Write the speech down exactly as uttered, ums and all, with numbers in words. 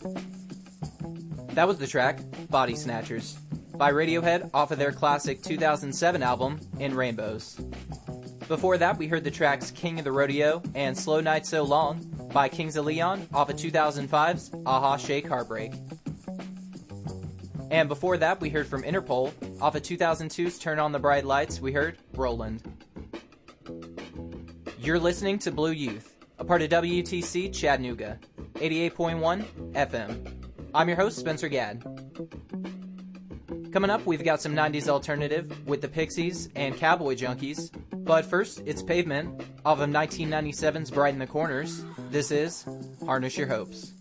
That was the track Body Snatchers by Radiohead off of their classic two thousand seven album In Rainbows. Before that, we heard the tracks King of the Rodeo and Slow Night So Long by Kings of Leon off of two thousand five's Aha Shake Heartbreak. And before that, we heard from Interpol off of two thousand two's Turn on the Bright Lights, we heard Roland. You're listening to Blue Youth, a part of W T C Chattanooga, eighty-eight point one F M. I'm your host, Spencer Gadd. Coming up, we've got some nineties alternative with the Pixies and Cowboy Junkies. But first, it's Pavement off of nineteen ninety-seven's Brighten the Corners. This is Harness Your Hopes.